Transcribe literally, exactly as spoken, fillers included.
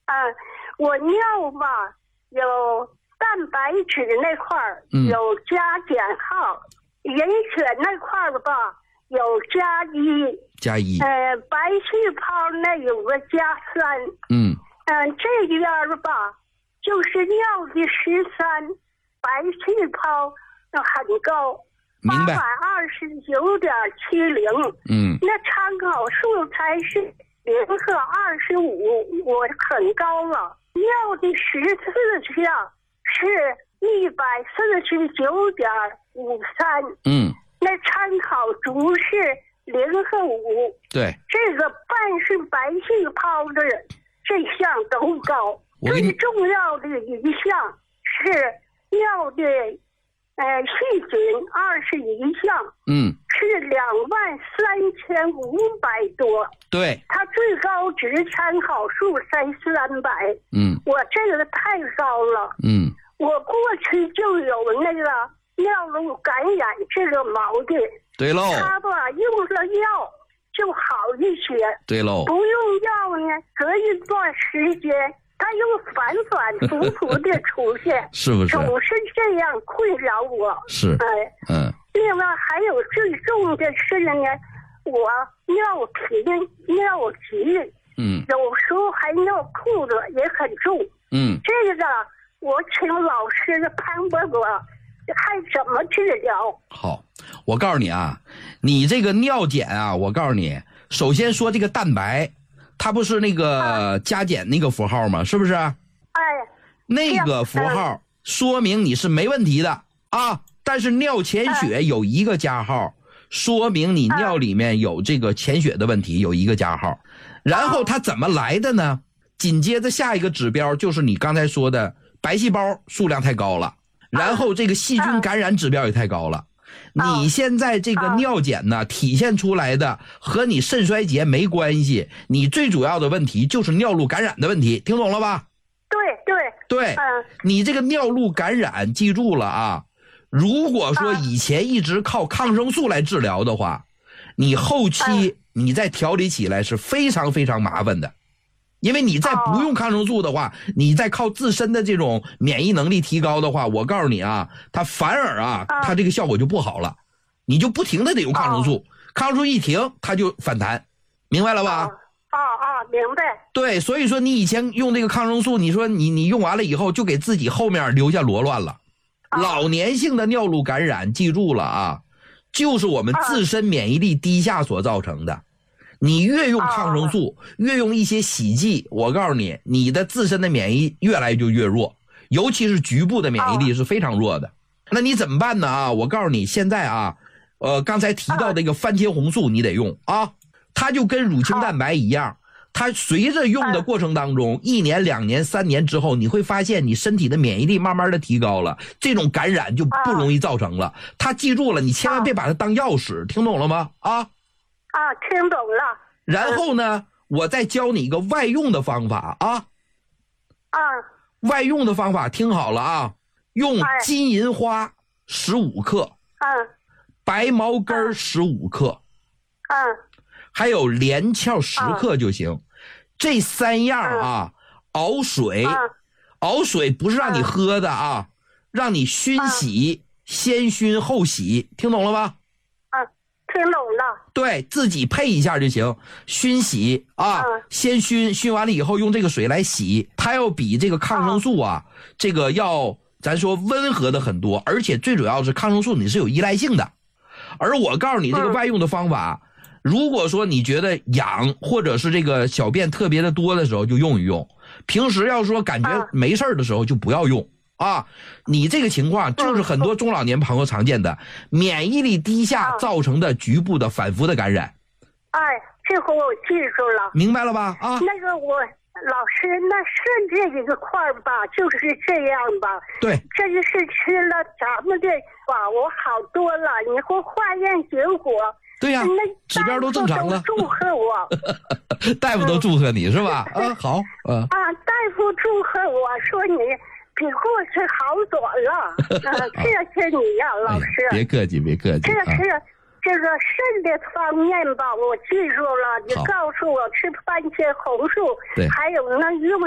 啊，我尿吧有蛋白质那块儿有加减号，嗯、人血那块儿吧有加一， 加一。 呃，白细胞那有个加三。 嗯嗯，这边吧就是尿的十三，白细胞很高。 明白。 八百二十九点七零， 嗯， 那参考数才是零和二十五，我很高了。尿的十四项是一百四十九点五三， 嗯， 那参考值是零和五， 对， 这个半是白细胞的这项都高。最重要的一项是尿的。呃，细菌二十一项， 嗯， 是两万三千五百多， 对， 它最高值参考数才三百， 嗯， 我这个太高了， 嗯， 我过去就有那个尿路感染这个毛病， 对喽， 他吧用了药就好一些， 对喽， 不用药呢，隔一段时间。它又反反复复的出现， 是不是？ 总是这样困扰我。 是， 哎， 嗯。 另外还有最重的是呢，我尿频、尿急， 嗯， 有时候还尿裤子也很重。 嗯， 这个我请老师潘伯伯，还怎么治疗？ 好，我告诉你啊，你这个尿检啊，我告诉你，首先说这个蛋白。它不是那个加减那个符号吗？是不是？哎，那个符号说明你是没问题的啊。但是尿潜血有一个加号，说明你尿里面有这个潜血的问题，有一个加号。然后它怎么来的呢？紧接着下一个指标就是你刚才说的白细胞数量太高了，然后这个细菌感染指标也太高了。你现在这个尿检呢，体现出来的和你肾衰竭没关系，你最主要的问题就是尿路感染的问题，听懂了吧？ 对对对， 嗯， 你这个尿路感染，记住了啊！如果说以前一直靠抗生素来治疗的话，你后期你再调理起来是非常非常麻烦的。因为你再不用抗生素的话，你再靠自身的这种免疫能力提高的话，我告诉你啊，它反而啊，它这个效果就不好了，你就不停的得用抗生素，抗生素一停它就反弹，明白了吧？ 啊啊，明白。 对，所以说你以前用这个抗生素，你说你你用完了以后，就给自己后面留下罗乱了。老年性的尿路感染，记住了啊，就是我们自身免疫力低下所造成的。你越用抗生素，越用一些洗剂，我告诉你，你的自身的免疫越来就越弱，尤其是局部的免疫力是非常弱的。那你怎么办呢啊？我告诉你，现在啊，呃，刚才提到的一个番茄红素你得用啊，它就跟乳清蛋白一样，它随着用的过程当中，一年、两年、三年之后，你会发现你身体的免疫力慢慢的提高了，这种感染就不容易造成了。它记住了，你千万别把它当药使，听懂了吗？啊？ 啊，听懂了。 然后呢，我再教你一个外用的方法啊。 啊。 外用的方法听好了啊，用金银花十五克， 嗯， 白毛根十五克， 嗯， 还有连翘十克就行。这三样啊，熬水，熬水不是让你喝的啊，让你熏洗，先熏后洗，听懂了吗？ 听懂了。 对，自己配一下就行。熏洗啊，嗯、先熏，熏完了以后用这个水来洗，它要比这个抗生素啊，嗯、这个要咱说温和的很多，而且最主要是抗生素你是有依赖性的。而我告诉你这个外用的方法，嗯、如果说你觉得痒或者是这个小便特别的多的时候就用一用，平时要说感觉没事的时候就不要用。啊，你这个情况就是很多中老年朋友常见的免疫力低下造成的局部的反复的感染。 哎，这回我记住了， 明白了吧？啊， 那个我老师，那肾这一个块吧，就是这样吧？ 对， 这个是吃了咱们的吧，我好多了。你说化验结果， 对呀、啊，指标都正常了。 祝贺我， 大夫都祝贺你是吧？啊，好，啊啊，大夫祝贺我说你。比过去好多了，呃、谢谢你呀、啊，老师、 哎。别客气，别客气。 这是、啊、这个肾的方面吧，我记住了。你告诉我吃番茄红素，还有那用。